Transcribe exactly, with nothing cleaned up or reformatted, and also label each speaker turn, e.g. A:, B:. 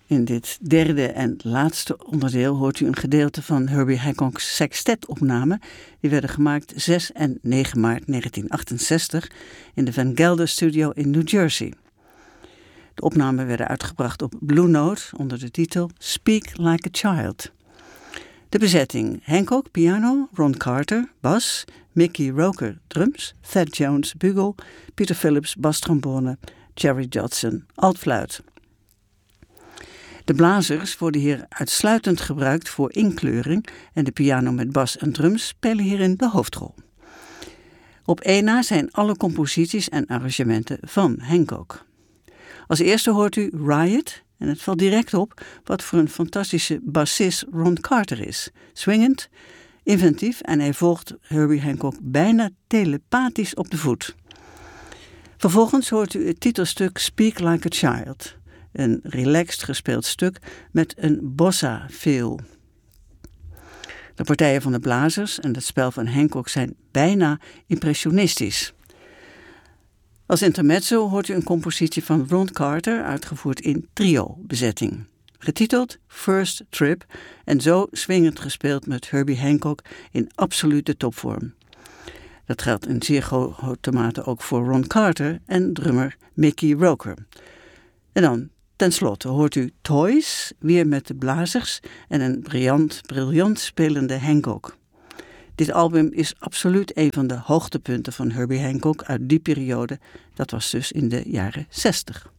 A: In dit derde en laatste onderdeel hoort u een gedeelte van Herbie Hancock's sextetopname. Die werden gemaakt zes en negen maart negentien achtenzestig in de Van Gelder Studio in New Jersey. De opnamen werden uitgebracht op Blue Note onder de titel Speak Like a Child. De bezetting: Hancock piano, Ron Carter bas, Mickey Roker drums, Thad Jones bugel, Peter Phillips bastrombone, Jerry Judson altfluit. De blazers worden hier uitsluitend gebruikt voor inkleuring en de piano met bas en drums spelen hierin de hoofdrol. Op één na zijn alle composities en arrangementen van Hancock. Als eerste hoort u Riot en het valt direct op wat voor een fantastische bassist Ron Carter is. Swingend, inventief en hij volgt Herbie Hancock bijna telepathisch op de voet. Vervolgens hoort u het titelstuk Speak Like a Child. Een relaxed gespeeld stuk met een bossa feel. De partijen van de blazers en het spel van Hancock zijn bijna impressionistisch. Als intermezzo hoort u een compositie van Ron Carter, uitgevoerd in trio-bezetting. Getiteld First Trip en zo swingend gespeeld met Herbie Hancock in absolute topvorm. Dat geldt in zeer grote mate ook voor Ron Carter en drummer Mickey Roker. En dan ten slotte hoort u Toys, weer met de blazers en een briljant, briljant spelende Hancock. Dit album is absoluut een van de hoogtepunten van Herbie Hancock uit die periode. Dat was dus in de jaren zestig.